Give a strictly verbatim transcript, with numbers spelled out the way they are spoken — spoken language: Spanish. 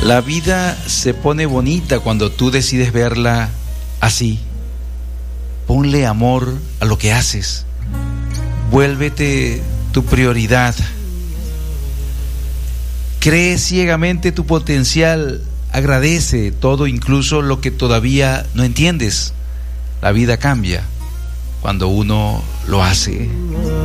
La vida se pone bonita cuando tú decides verla así. Ponle amor a lo que haces. Vuélvete tu prioridad. Cree ciegamente tu potencial. Agradece todo, incluso lo que todavía no entiendes. La vida cambia cuando uno lo hace.